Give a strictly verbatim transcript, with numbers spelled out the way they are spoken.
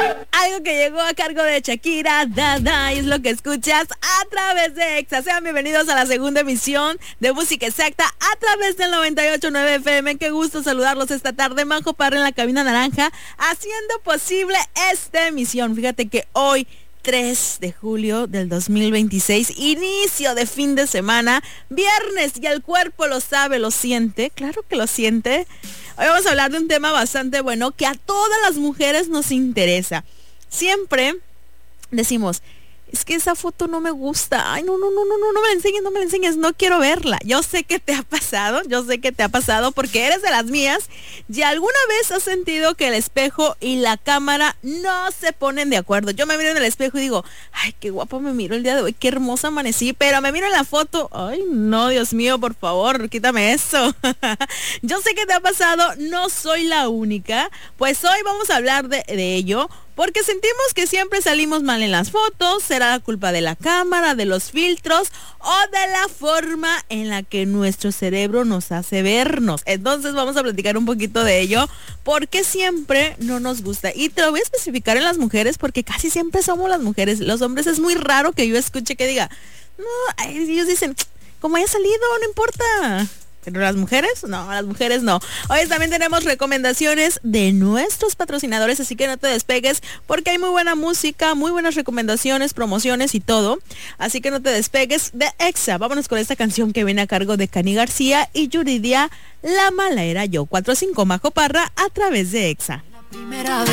Algo que llegó a cargo de Shakira, Dada, y es lo que escuchas a través de Exa. Sean bienvenidos a la segunda emisión de Música Exacta a través del noventa y ocho punto nueve F M. Qué gusto saludarlos esta tarde. Majo Parra en la cabina naranja, haciendo posible esta emisión. Fíjate que hoy, tres de julio del dos mil veintiséis, inicio de fin de semana, viernes, y el cuerpo lo sabe, lo siente, claro que lo siente. Hoy vamos a hablar de un tema bastante bueno que a todas las mujeres nos interesa. Siempre decimos, es que esa foto no me gusta, ay, no, no, no, no, no, no me la enseñes, no me la enseñes, no quiero verla. Yo sé que te ha pasado, yo sé que te ha pasado porque eres de las mías. ¿Y alguna vez has sentido que el espejo y la cámara no se ponen de acuerdo? Yo me miro en el espejo y digo, ay, qué guapo me miro el día de hoy, qué hermosa amanecí, pero me miro en la foto, ay, no, Dios mío, por favor, quítame eso. Yo sé que te ha pasado, no soy la única. Pues hoy vamos a hablar de, de ello, porque sentimos que siempre salimos mal en las fotos. ¿Será la culpa de la cámara, de los filtros o de la forma en la que nuestro cerebro nos hace vernos? Entonces vamos a platicar un poquito de ello, porque siempre no nos gusta. Y te lo voy a especificar en las mujeres, porque casi siempre somos las mujeres. Los hombres es muy raro que yo escuche que diga, no, ellos dicen, como haya salido, no importa. Pero las mujeres, no, las mujeres no. Hoy también tenemos recomendaciones de nuestros patrocinadores, así que no te despegues, porque hay muy buena música, muy buenas recomendaciones, promociones y todo. Así que no te despegues de Exa. Vámonos con esta canción que viene a cargo de Cani García y Yuridia, La Mala Era Yo. cuatro cinco Majo Parra a través de Exa. La primera vez